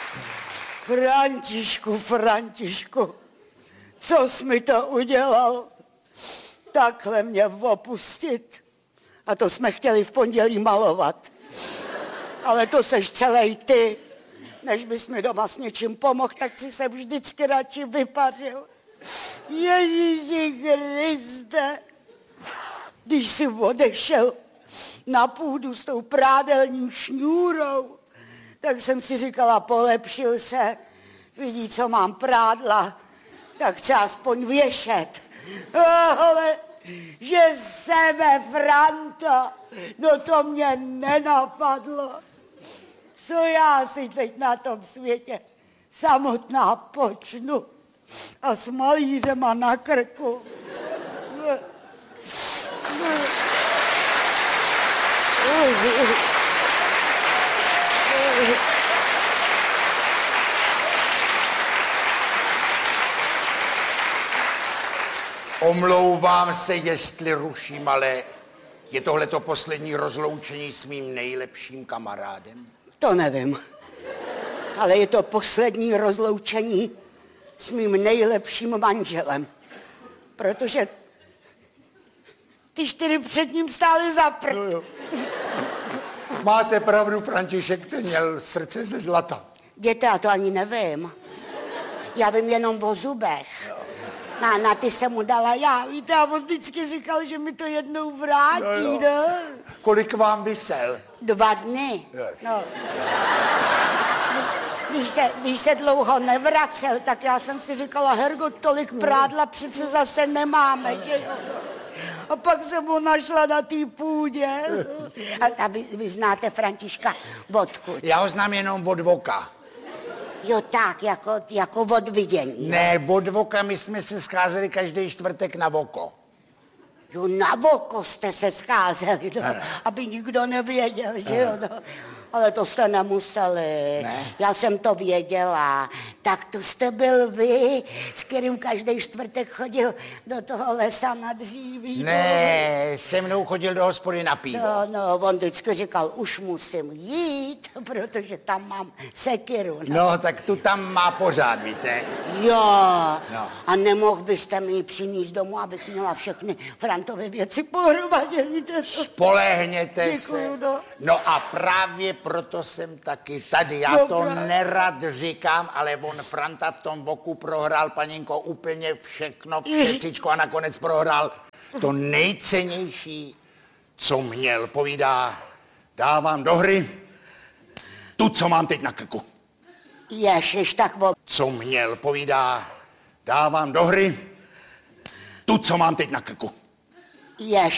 Františku, co jsi mi to udělal? Takhle mě opustit. A to jsme chtěli v pondělí malovat. Ale to seš celej ty. Než bys mi doma s něčím pomohl, tak si se vždycky radši vypařil. Ježíši Kriste. Když jsi odešel na půdu s tou prádelní šňůrou, tak jsem si říkala, polepšil se, vidí, co mám prádla, tak chce aspoň věšet. Ale že sebe, Franta, no to mě nenapadlo. Co já si teď na tom světě samotná počnu a s malířema na krku. Omlouvám se, jestli ruším, ale je tohleto poslední rozloučení s mým nejlepším kamarádem? To nevím, ale je to poslední rozloučení s mým nejlepším manželem, protože ty 4 před ním stály za prd. No. Máte pravdu, František, ten měl srdce ze zlata. Děte, já to ani nevím. Já vím jenom o zubech. Na ty jsem mu dala já. Víte, a on vždycky říkal, že mi to jednou vrátí, no. Kolik vám visel? 2 dny. No. Když se dlouho nevracel, tak já jsem si říkala, Hergo, tolik prádla přece zase nemáme, že jo? A pak jsem ho našla na té půdě. A vy znáte Františka odkud? Já ho znám jenom od voka. Jo, tak, jako od vidění. Ne, od voka, my jsme se scházeli každý čtvrtek na voko. Jo, na voko jste se scházeli, no, aby nikdo nevěděl, že jo, no. Ale to jste nemuseli. Ne. Já jsem to věděla. Tak to jste byl vy, s kterým každý čtvrtek chodil do toho lesa na dříví. Ne, se mnou chodil do hospody na pivo. No, on vždycky říkal, už musím jít, protože tam mám sekiru. No, tak tu tam má pořád, víte. Jo, no. A nemohl byste mi ji přinést domů, abych měla všechny Frantovy věci pohromadě, víte. Spolehněte Děkuju, se. No a právě proto jsem taky tady. Já to nerad říkám, ale on Franta v tom voku prohrál, paninko, úplně všechno, všecičko a nakonec prohrál to nejcennější, co měl. Povídá, dávám do hry tu, co mám teď na krku. Ježiš, tak Co měl, povídá, dávám do hry tu, co mám teď na krku.